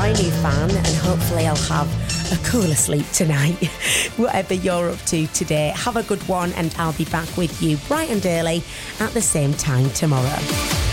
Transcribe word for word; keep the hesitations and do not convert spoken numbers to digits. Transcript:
my new fan, and hopefully I'll have a cooler sleep tonight. Whatever you're up to today, have a good one, and I'll be back with you bright and early at the same time tomorrow.